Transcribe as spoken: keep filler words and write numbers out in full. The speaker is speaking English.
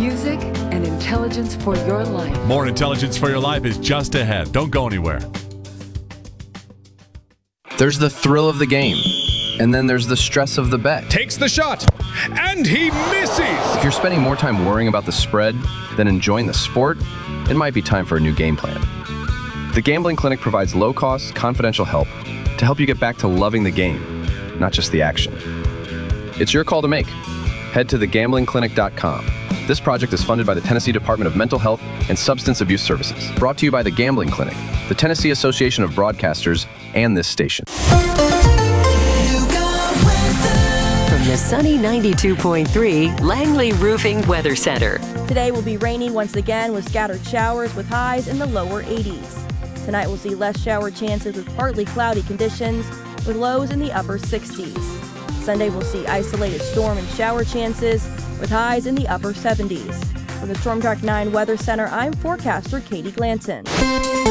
music and intelligence for your life. More intelligence for your life is just ahead. Don't go anywhere. There's the thrill of the game, and then there's the stress of the bet. Takes the shot, and he misses! If you're spending more time worrying about the spread than enjoying the sport, it might be time for a new game plan. The Gambling Clinic provides low-cost, confidential help to help you get back to loving the game, not just the action. It's your call to make. Head to the gambling clinic dot com. This project is funded by the Tennessee Department of Mental Health and Substance Abuse Services. Brought to you by the Gambling Clinic, the Tennessee Association of Broadcasters, and this station. From the sunny ninety-two point three Langley Roofing Weather Center. Today will be raining once again with scattered showers with highs in the lower eighties. Tonight we'll see less shower chances with partly cloudy conditions with lows in the upper sixties. Sunday we'll see isolated storm and shower chances with highs in the upper seventies. From the Storm Track nine Weather Center, I'm forecaster Katie Glanton.